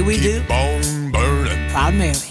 way we do. Keep on burning. Proud Mary.